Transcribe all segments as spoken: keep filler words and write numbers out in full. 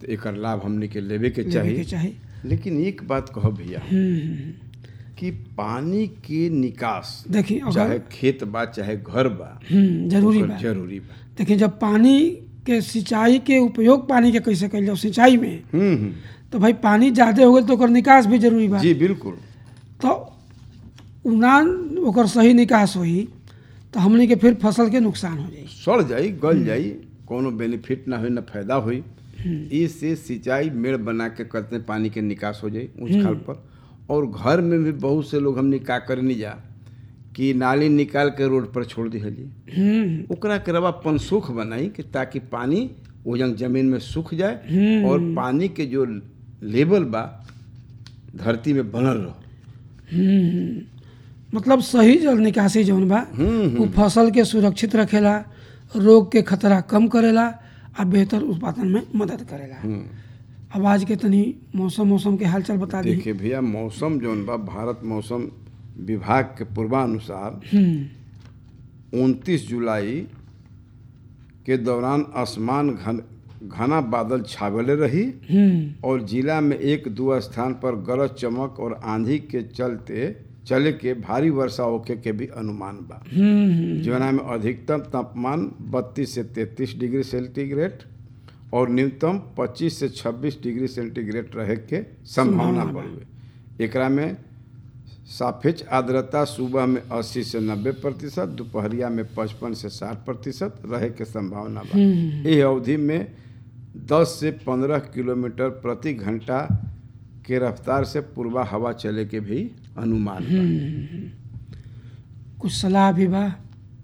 तो एकर लाभ हमने के लेवे के लेवे चाहिए के चाही। लेकिन एक बात कहो भैया कि पानी के निकास देखिए अगर चाहे खेत बा चाहे घर बा हम्म, जरूरी ओकर बा। जरूरी बा। देखिए जब पानी के सिंचाई के उपयोग पानी के कैसे कइल जाओ सिंचाई में, हम्म हम्म, तो भाई पानी ज़्यादा हो गई तो ओकर निकास भी जरूरी बा। जी बिल्कुल। तो उना ओकर सही निकास होई तो हमनी के फिर फसल के नुकसान हो जाई। सड़ जाई गल जाई, कोनो बेनिफिट ना होई ना फायदा होई। इससे सिंचाई मेड़ बना के करते हैं, पानी के निकास हो जाए ऊंच खाल पर। और घर में भी बहुत से लोग हमने का करनी जा कि नाली निकाल के रोड पर छोड़ दिहली, हम्म ओकरा के रवा पनसुख बनाई कि ताकि पानी ओजन जमीन में सूख जाए और पानी के जो लेवल बा धरती में बनल रहो। हम्म मतलब सही जल निकासी जौन बा वो फसल के सुरक्षित रखेला, रोग के खतरा कम करेला आ बेहतर उत्पादन में मदद करेला। अब आज के तनी मौसम मौसम के हालचाल बता दी। देखिए भैया, मौसम जौन बा भारत मौसम विभाग के पूर्वानुसार उनतीस जुलाई के दौरान आसमान घन घना बादल छावले रही और जिला में एक दो स्थान पर गरज चमक और आंधी के चलते चले के भारी वर्षा होके के भी अनुमान बा। जौना में अधिकतम तापमान बत्तीस से तैंतीस डिग्री सेंटीग्रेड और न्यूनतम पच्चीस से छब्बीस डिग्री सेंटीग्रेड रहे के संभावना बढ़ुए। एकरा में सापेक्ष आर्द्रता सुबह में अस्सी से नब्बे प्रतिशत, दोपहरिया में पचपन से साठ प्रतिशत रहे के संभावना बा। यह अवधि में दस से पंद्रह किलोमीटर प्रति घंटा के रफ्तार से पूर्वा हवा चले के भी अनुमान बा। कुछ सलाह भी बा।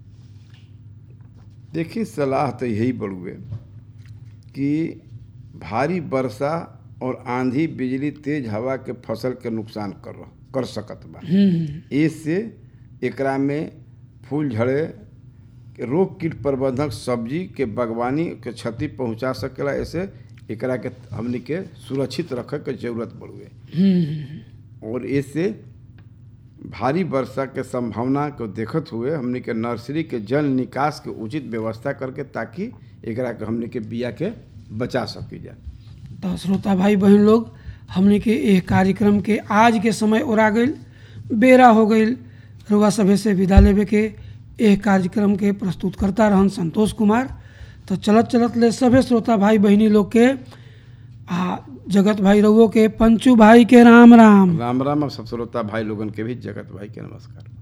देखिए सलाह तो यही बढ़ुए कि भारी वर्षा और आंधी बिजली तेज हवा के फसल के नुकसान कर कर सकत बा। इससे एकरा में फूल झड़े के रोग कीट प्रबंधक सब्जी के बागवानी के क्षति पहुंचा सकेला। ऐसे एकरा के हमनी के सुरक्षित रखे के जरूरत बढ़ुए और इससे भारी वर्षा के संभावना को देखत हुए हमनी के नर्सरी के जल निकास के उचित व्यवस्था करके ताकि एकरा के हमनी के बिया के बचा सकी जा। तो श्रोता भाई बहन लोग, हमने के एक कार्यक्रम के आज के समय ओरा गईल, बेरा हो गईल रुआ सभे से विदा लेवे के। एक कार्यक्रम के प्रस्तुत करता रहन संतोष कुमार। तो चलत चलत ले सभे श्रोता भाई बहनी लोग के आ जगत भाई रउओ के पंचू भाई के राम राम राम राम। अब सब श्रोता भाई लोगन के भी जगत भाई के नमस्कार।